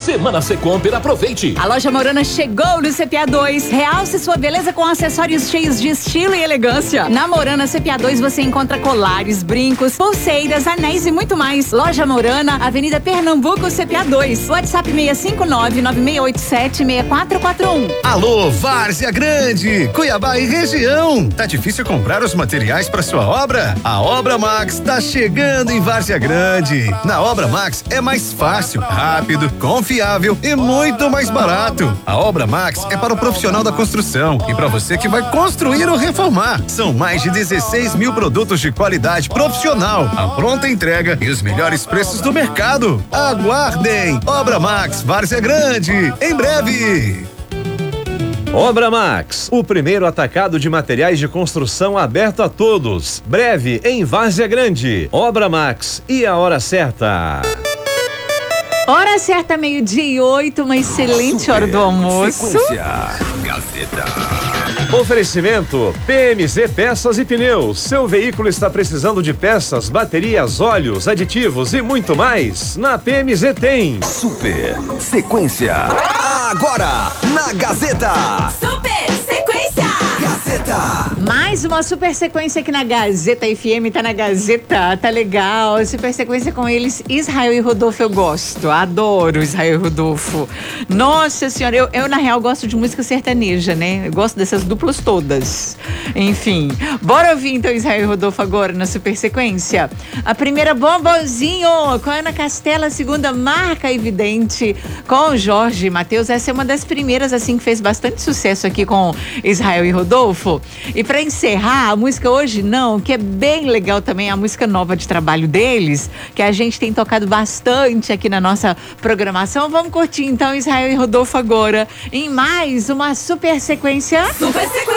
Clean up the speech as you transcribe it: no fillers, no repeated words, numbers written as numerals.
Semana Secomper, aproveite. A loja Morana chegou no CPA 2. Realce sua beleza com acessórios cheios de estilo e elegância. Na Morana CPA 2 você encontra colares, brincos, pulseiras, anéis e muito mais. Loja Morana, Avenida Pernambuco, CPA 2. WhatsApp 659-9687-6441. Alô, Várzea Grande, Cuiabá e região. Tá difícil comprar os materiais para sua obra? A Obra Max tá chegando em Várzea Grande. Na Obra Max é mais fácil, rápido, confiável e muito mais barato. A Obra Max é para o profissional da construção e para você que vai construir ou reformar. São mais de 16 mil produtos de qualidade profissional, a pronta entrega e os melhores preços do mercado. Aguardem! Obra Max, Várzea Grande, em breve. Obra Max, o primeiro atacado de materiais de construção aberto a todos. Breve em Várzea Grande. Obra Max e a hora certa. Hora certa, 12:08, uma excelente hora do almoço. Gazeta. Oferecimento PMZ Peças e Pneus. Seu veículo está precisando de peças, baterias, óleos, aditivos e muito mais? Na PMZ tem. Super Sequência. Agora, na Gazeta. Super Sequência. Gazeta. Mais uma super sequência aqui na Gazeta FM, tá na Gazeta, tá legal. Super sequência com eles, Israel e Rodolfo, eu gosto, adoro Israel e Rodolfo. Nossa senhora, eu na real gosto de música sertaneja, né? Eu gosto dessas duplas todas. Enfim, bora ouvir então Israel e Rodolfo agora na super sequência. A primeira, Bombonzinho, com a Ana Castela, a segunda, Marca Evidente, com o Jorge Mateus. Essa é uma das primeiras, assim, que fez bastante sucesso aqui com Israel e Rodolfo. E pra encerrar, a música Hoje Não, que é bem legal também, a música nova de trabalho deles, que a gente tem tocado bastante aqui na nossa programação. Vamos curtir então Israel e Rodolfo agora em mais uma super sequência. Super sequência.